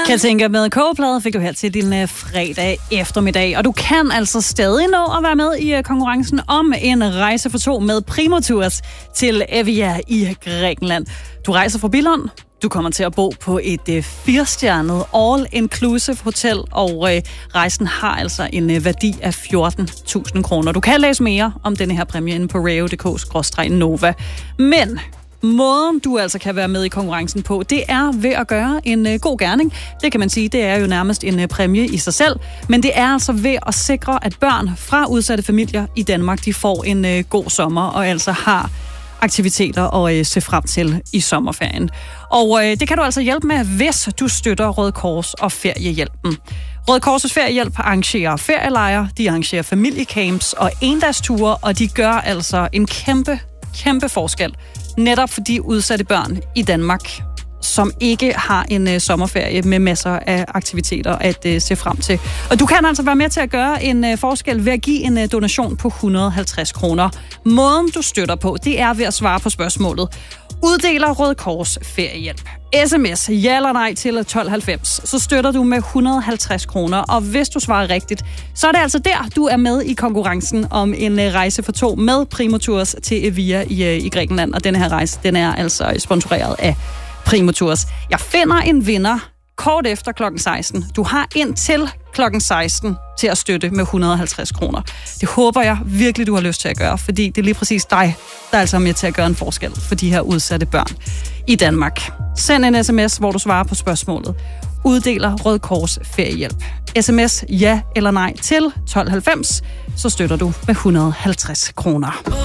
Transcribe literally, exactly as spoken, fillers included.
Katinka med kogeplade fik du her til din uh, fredag eftermiddag. Og du kan altså stadig nå at være med i uh, konkurrencen om en rejse for to med Primo Tours til Evia i Grækenland. Du rejser fra Billund. Du kommer til at bo på et uh, firestjernet all-inclusive hotel, og uh, rejsen har altså en uh, værdi af fjorten tusind kroner. Du kan læse mere om denne her præmie inde på reo punktum d k skråstreg nova. Men måden, du altså kan være med i konkurrencen på, det er ved at gøre en uh, god gerning. Det kan man sige, det er jo nærmest en uh, præmie i sig selv, men det er altså ved at sikre, at børn fra udsatte familier i Danmark, de får en uh, god sommer, og altså har aktiviteter at uh, se frem til i sommerferien. Og uh, det kan du altså hjælpe med, hvis du støtter Røde Kors og Feriehjælpen. Røde Kors' Feriehjælp arrangerer ferielejre, de arrangerer familiecamps og endagsture, og de gør altså en kæmpe, kæmpe forskel. Netop for de udsatte børn i Danmark, som ikke har en uh, sommerferie med masser af aktiviteter at uh, se frem til. Og du kan altså være med til at gøre en uh, forskel ved at give en uh, donation på et hundrede og halvtreds kroner. Måden, du støtter på, det er ved at svare på spørgsmålet. Uddeler Røde Kors Feriehjælp? sms ja eller nej til tolv halvfems, så støtter du med et hundrede og halvtreds kroner. Og hvis du svarer rigtigt, så er det altså der, du er med i konkurrencen om en rejse for to med Primo Tours til Evia i, i Grækenland. Og denne her rejse, den er altså sponsoreret af Primo Tours. Jeg finder en vinder kort efter klokken seksten. Du har indtil klokken seksten til at støtte med et hundrede og halvtreds kroner. Det håber jeg virkelig, du har lyst til at gøre, fordi det er lige præcis dig, der er altså med til at gøre en forskel for de her udsatte børn i Danmark. Send en sms, hvor du svarer på spørgsmålet. Uddeler Røde Kors Feriehjælp? Sms ja eller nej til tolv halvfems, så støtter du med et hundrede og halvtreds kroner.